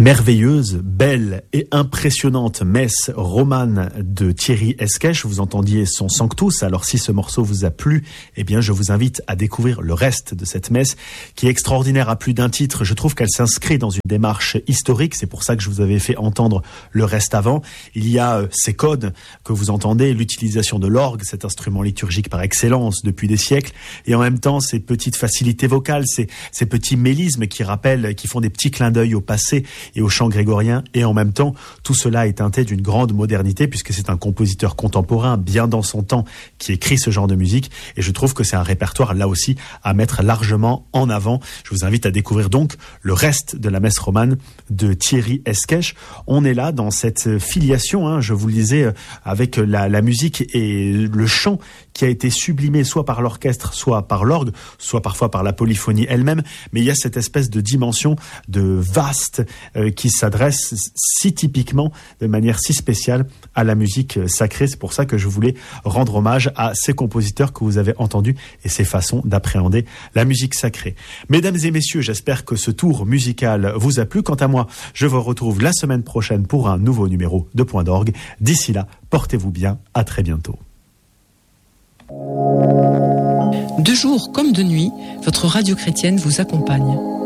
Merveilleuse, belle et impressionnante messe romane de Thierry Esquèche. Vous entendiez son Sanctus. Alors si ce morceau vous a plu, eh bien je vous invite à découvrir le reste de cette messe qui est extraordinaire à plus d'un titre. Je trouve qu'elle s'inscrit dans une démarche historique. C'est pour ça que je vous avais fait entendre le reste avant. Il y a ces codes que vous entendez, l'utilisation de l'orgue, cet instrument liturgique par excellence depuis des siècles, et en même temps ces petites facilités vocales, ces petits mélismes qui rappellent, qui font des petits clins d'œil au passé et au chant grégorien, et en même temps tout cela est teinté d'une grande modernité puisque c'est un compositeur contemporain bien dans son temps qui écrit ce genre de musique, et je trouve que c'est un répertoire là aussi à mettre largement en avant. Je vous invite à découvrir donc le reste de la messe romane de Thierry Esquèche. On est là dans cette filiation, je vous le disais, avec la musique et le chant qui a été sublimé soit par l'orchestre, soit par l'orgue, soit parfois par la polyphonie elle-même, mais il y a cette espèce de dimension de vaste qui s'adresse si typiquement, de manière si spéciale à la musique sacrée. C'est pour ça que je voulais rendre hommage à ces compositeurs que vous avez entendus et ces façons d'appréhender la musique sacrée. Mesdames et messieurs, j'espère que ce tour musical vous a plu. Quant à moi, je vous retrouve la semaine prochaine pour un nouveau numéro de Point d'Orgue. D'ici là, portez-vous bien, à très bientôt. De jour comme de nuit, votre radio chrétienne vous accompagne.